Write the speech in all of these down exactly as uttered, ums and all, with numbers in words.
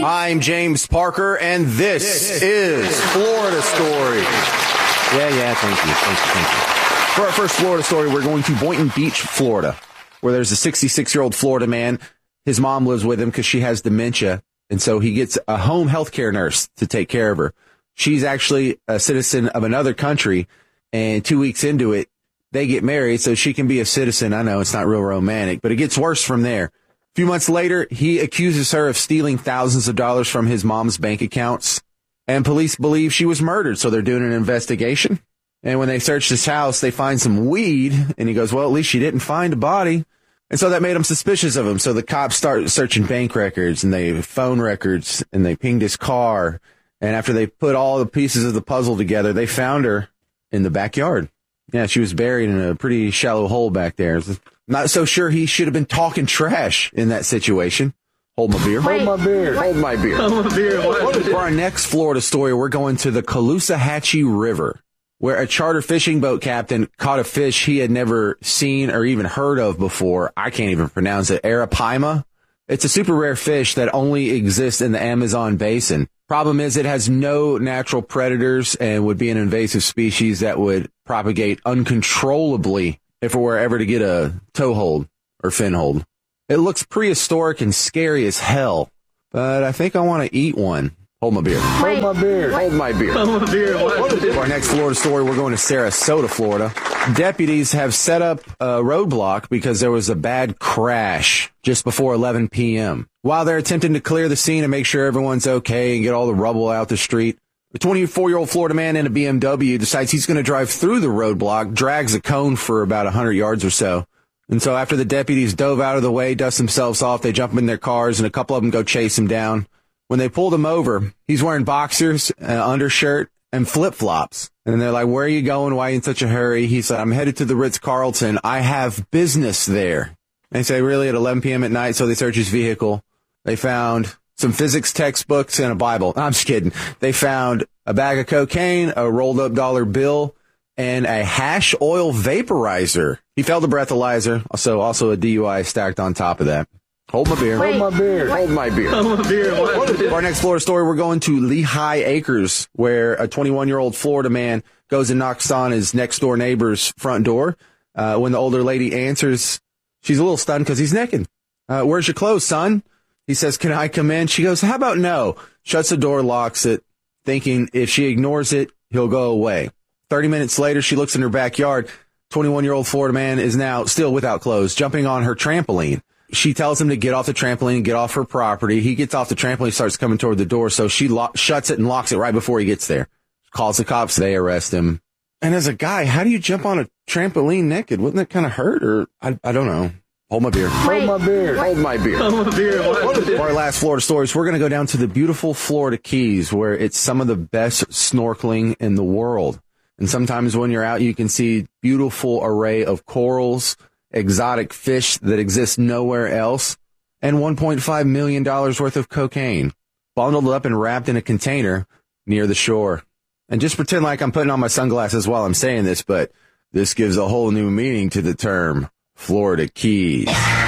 I'm James Parker, and this, this is Florida Story. Yeah, yeah, thank you, thank you, thank you. For our first Florida story, we're going to Boynton Beach, Florida, where there's a sixty-six-year-old Florida man. His mom lives with him because she has dementia, and so he gets a home health care nurse to take care of her. She's actually a citizen of another country, and two weeks into it, they get married so she can be a citizen. I know it's not real romantic, but it gets worse from there. A few months later, he accuses her of stealing thousands of dollars from his mom's bank accounts, and police believe she was murdered, so they're doing an investigation. And when they search his house, they find some weed, and he goes, well, at least she didn't find a body. And so that made them suspicious of him. So the cops start searching bank records and they phone records, and they pinged his car. And after they put all the pieces of the puzzle together, they found her in the backyard. Yeah, she was buried in a pretty shallow hole back there. Not so sure he should have been talking trash in that situation. Hold my beer. Hold my beer. Hold my beer. Hold my beer. For our next Florida story, we're going to the Caloosahatchee River, where a charter fishing boat captain caught a fish he had never seen or even heard of before. I can't even pronounce it. Arapaima. It's a super rare fish that only exists in the Amazon basin. Problem is, it has no natural predators and would be an invasive species that would propagate uncontrollably if it were ever to get a toehold or fin hold. It looks prehistoric and scary as hell, but I think I want to eat one. Hold my beer. Hold my beer. Hold my beer. Hold my beer. For our next Florida story, we're going to Sarasota, Florida. Deputies have set up a roadblock because there was a bad crash just before eleven p.m. While they're attempting to clear the scene and make sure everyone's okay and get all the rubble out the street, the twenty-four-year-old Florida man in a B M W decides he's going to drive through the roadblock, drags a cone for about one hundred yards or so. And so after the deputies dove out of the way, dust themselves off, they jump in their cars, and a couple of them go chase him down. When they pulled him over, he's wearing boxers, an undershirt, and flip-flops. And they're like, where are you going? Why are you in such a hurry? He said, I'm headed to the Ritz-Carlton. I have business there. And they say, really, at eleven p.m. at night? So they search his vehicle. They found some physics textbooks and a Bible. I'm just kidding. They found a bag of cocaine, a rolled-up dollar bill, and a hash oil vaporizer. He failed the breathalyzer, so also a D U I stacked on top of that. Hold my beer. Hold my beer. Hold my beer. Hold my beer. For our next Florida story, we're going to Lehigh Acres, where a twenty-one-year-old Florida man goes and knocks on his next-door neighbor's front door. Uh, when the older lady answers, she's a little stunned because he's naked. Uh, where's your clothes, son? He says, can I come in? She goes, how about no? Shuts the door, locks it, thinking if she ignores it, he'll go away. thirty minutes later, she looks in her backyard. twenty-one-year-old Florida man is now still without clothes, jumping on her trampoline. She tells him to get off the trampoline and get off her property. He gets off the trampoline, starts coming toward the door, so she lo- shuts it and locks it right before he gets there. Calls the cops. They arrest him. And as a guy, how do you jump on a trampoline naked? Wouldn't that kind of hurt? Or I, I don't know. Hold my beer. Hold my beer. Hold my beer. Hold my beer. For our last Florida stories, we're going to go down to the beautiful Florida Keys, where it's some of the best snorkeling in the world. And sometimes when you're out, you can see beautiful array of corals, exotic fish that exist nowhere else, and one point five million dollars worth of cocaine bundled up and wrapped in a container near the shore. And just pretend like I'm putting on my sunglasses while I'm saying this, but this gives a whole new meaning to the term Florida Keys.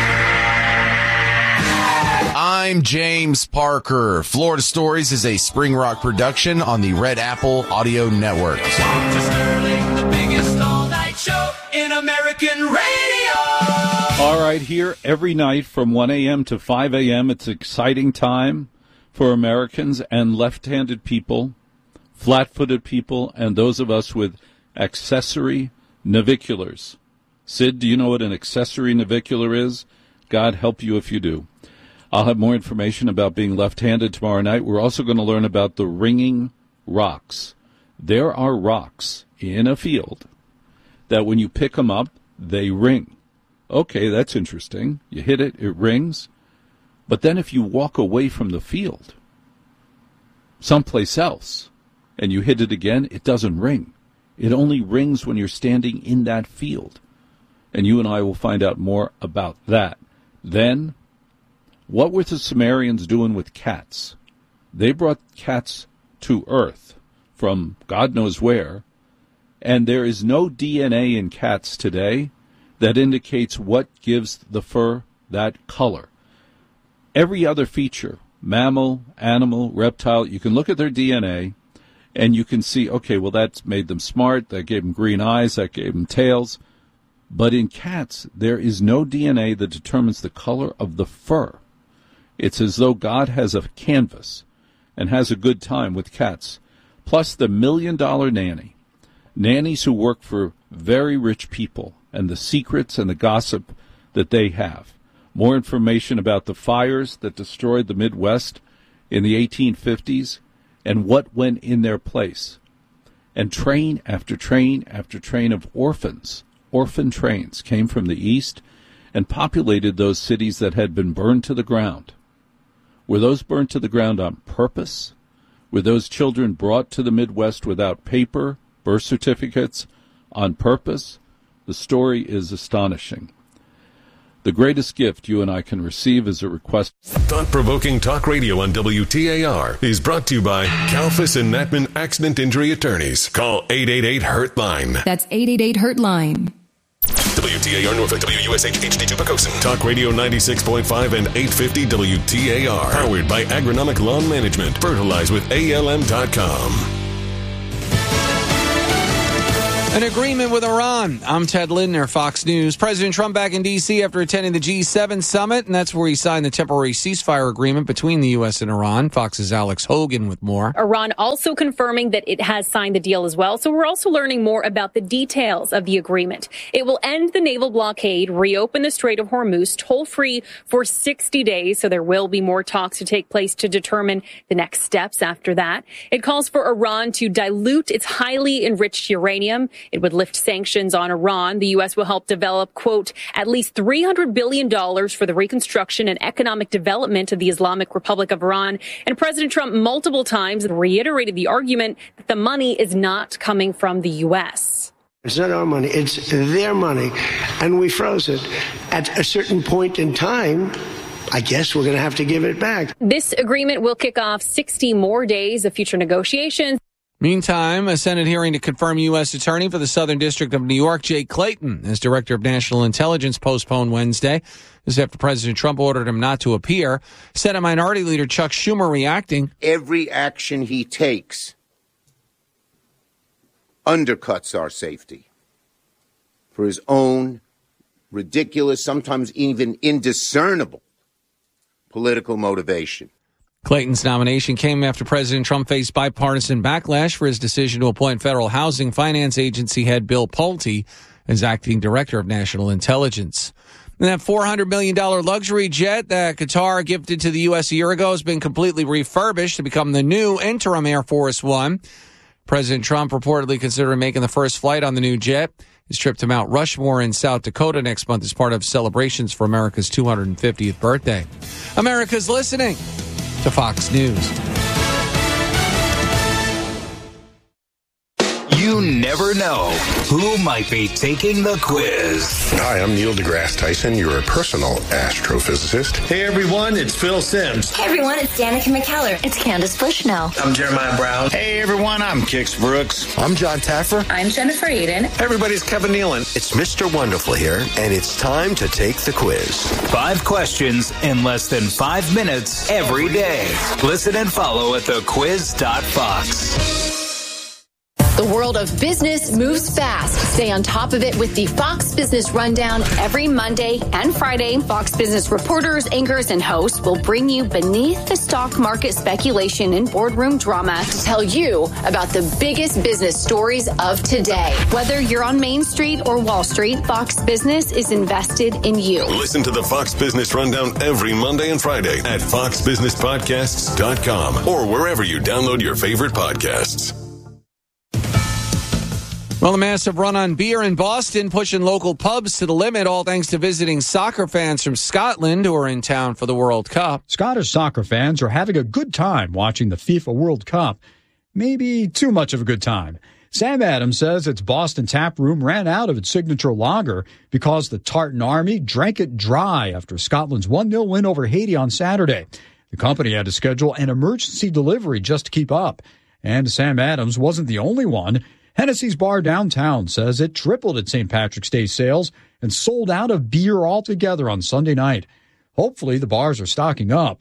I'm James Parker. Florida Stories is a Spring Rock production on the Red Apple Audio Network. Sterling, the biggest all-night show in American radio. All right, here every night from one a.m. to five a.m. It's an exciting time for Americans and left-handed people, flat-footed people, and those of us with accessory naviculars. Sid, do you know what an accessory navicular is? God help you if you do. I'll have more information about being left-handed tomorrow night. We're also going to learn about the ringing rocks. There are rocks in a field that when you pick them up, they ring. Okay, that's interesting. You hit it, it rings. But then if you walk away from the field, someplace else, and you hit it again, it doesn't ring. It only rings when you're standing in that field. And you and I will find out more about that. Then, what were the Sumerians doing with cats? They brought cats to Earth from God knows where, and there is no D N A in cats today that indicates what gives the fur that color. Every other feature mammal, animal, reptile. You can look at their D N A, and you can see, okay, well, that's made them smart. That gave them green eyes. That gave them tails. But in cats, there is no D N A that determines the color of the fur. It's as though God has a canvas and has a good time with cats. Plus the million-dollar nanny. Nannies who work for very rich people and the secrets and the gossip that they have. More information about the fires that destroyed the Midwest in the eighteen fifties and what went in their place. And train after train after train of orphans, orphan trains, came from the East and populated those cities that had been burned to the ground. Were those burned to the ground on purpose? Were those children brought to the Midwest without paper, birth certificates, on purpose? The story is astonishing. The greatest gift you and I can receive is a request. Thought-provoking talk radio on W T A R is brought to you by Kalfas and Natman Accident Injury Attorneys. Call eight eight eight, hurt line. That's eight eight eight, hurt line. W T A R Norfolk, W U S H, H D two Pocosin. Talk Radio ninety-six point five and eight fifty W T A R. Powered by Agronomic Lawn Management. Fertilize with A L M dot com. An agreement with Iran. I'm Ted Lindner, Fox News. President Trump back in D C after attending the G seven summit, and that's where he signed the temporary ceasefire agreement between the U S and Iran. Fox's Alex Hogan with more. Iran also confirming that it has signed the deal as well. So we're also learning more about the details of the agreement. It will end the naval blockade, reopen the Strait of Hormuz toll-free for sixty days. So there will be more talks to take place to determine the next steps after that. It calls for Iran to dilute its highly enriched uranium. It would lift sanctions on Iran. The U S will help develop, quote, at least three hundred billion dollars for the reconstruction and economic development of the Islamic Republic of Iran. And President Trump multiple times reiterated the argument that the money is not coming from the U S. It's not our money. It's their money. And we froze it. At a certain point in time, I guess we're going to have to give it back. This agreement will kick off sixty more days of future negotiations. Meantime, a Senate hearing to confirm U S Attorney for the Southern District of New York, Jay Clayton, as Director of National Intelligence, postponed Wednesday. This is after President Trump ordered him not to appear. Senate Minority Leader Chuck Schumer reacting. Every action he takes undercuts our safety for his own ridiculous, sometimes even indiscernible political motivation. Clayton's nomination came after President Trump faced bipartisan backlash for his decision to appoint Federal Housing Finance Agency head Bill Pulte as acting director of national intelligence. And that four hundred million dollars luxury jet that Qatar gifted to the U S a year ago has been completely refurbished to become the new interim Air Force One. President Trump reportedly considering making the first flight on the new jet. His trip to Mount Rushmore in South Dakota next month is part of celebrations for America's two hundred fiftieth birthday. America's listening to Fox News. You never know who might be taking the quiz. Hi, I'm Neil deGrasse Tyson, your personal astrophysicist. Hey everyone, it's Phil Sims. Hey everyone, it's Danica McKellar. It's Candace Bushnell. I'm Jeremiah Brown. Hey everyone, I'm Kix Brooks. I'm John Taffer. I'm Jennifer Aiden. Hey everybody, it's Kevin Nealon. It's Mister Wonderful here, and it's time to take the quiz. Five questions in less than five minutes every day. Listen and follow at the quiz dot fox. The world of business moves fast. Stay on top of it with the Fox Business Rundown every Monday and Friday. Fox Business reporters, anchors, and hosts will bring you beneath the stock market speculation and boardroom drama to tell you about the biggest business stories of today. Whether you're on Main Street or Wall Street, Fox Business is invested in you. Listen to the Fox Business Rundown every Monday and Friday at fox business podcasts dot com or wherever you download your favorite podcasts. Well, a massive run on beer in Boston, pushing local pubs to the limit, all thanks to visiting soccer fans from Scotland who are in town for the World Cup. Scottish soccer fans are having a good time watching the FIFA World Cup. Maybe too much of a good time. Sam Adams says its Boston tap room ran out of its signature lager because the Tartan Army drank it dry after Scotland's one nil win over Haiti on Saturday. The company had to schedule an emergency delivery just to keep up. And Sam Adams wasn't the only one. Hennessy's Bar downtown says it tripled its Saint Patrick's Day sales and sold out of beer altogether on Sunday night. Hopefully, the bars are stocking up.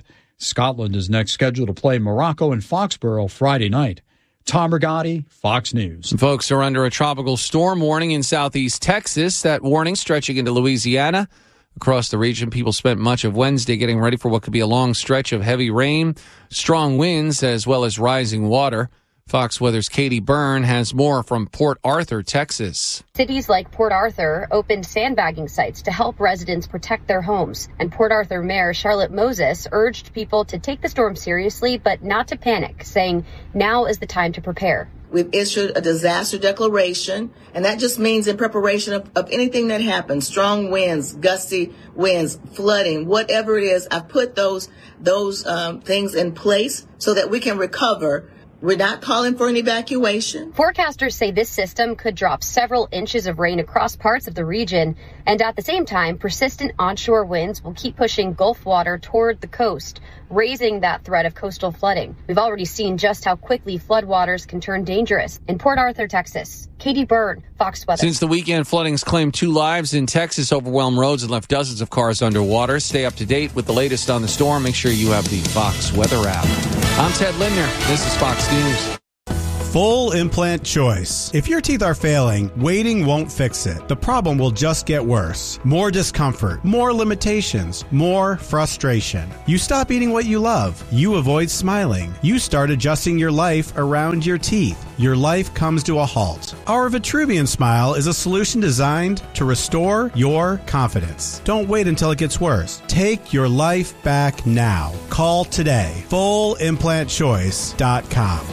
Scotland is next scheduled to play Morocco in Foxborough Friday night. Tom Rigotti, Fox News. Some folks are under a tropical storm warning in southeast Texas. That warning stretching into Louisiana. Across the region, people spent much of Wednesday getting ready for what could be a long stretch of heavy rain, strong winds, as well as rising water. Fox Weather's Katie Byrne has more from Port Arthur, Texas. Cities like Port Arthur opened sandbagging sites to help residents protect their homes. And Port Arthur Mayor Charlotte Moses urged people to take the storm seriously, but not to panic, saying now is the time to prepare. We've issued a disaster declaration, and that just means in preparation of, of anything that happens, strong winds, gusty winds, flooding, whatever it is, I've put those, those um, things in place so that we can recover. We're not calling for an evacuation. Forecasters say this system could drop several inches of rain across parts of the region. And at the same time, persistent onshore winds will keep pushing Gulf water toward the coast, raising that threat of coastal flooding. We've already seen just how quickly floodwaters can turn dangerous. In Port Arthur, Texas, Katie Byrne, Fox Weather. Since the weekend, flooding's claimed two lives in Texas, overwhelmed roads, and left dozens of cars underwater. Stay up to date with the latest on the storm. Make sure you have the Fox Weather app. I'm Ted Lindner. This is Fox News. Full implant choice. If your teeth are failing, waiting won't fix it. The problem will just get worse. More discomfort, more limitations, more frustration. You stop eating what you love. You avoid smiling. You start adjusting your life around your teeth. Your life comes to a halt. Our Vitruvian Smile is a solution designed to restore your confidence. Don't wait until it gets worse. Take your life back now. Call today. full implant choice dot com.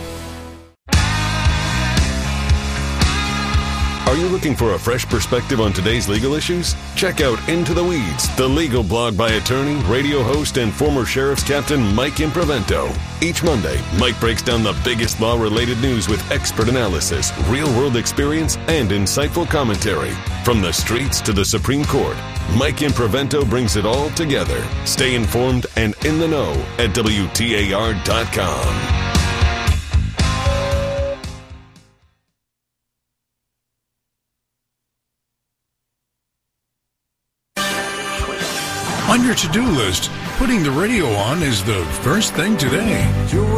Are you looking for a fresh perspective on today's legal issues? Check out Into the Weeds, the legal blog by attorney, radio host, and former sheriff's captain Mike Improvento. Each Monday, Mike breaks down the biggest law-related news with expert analysis, real-world experience, and insightful commentary. From the streets to the Supreme Court, Mike Improvento brings it all together. Stay informed and in the know at W T A R dot com. On your to-do list, putting the radio on is the first thing today.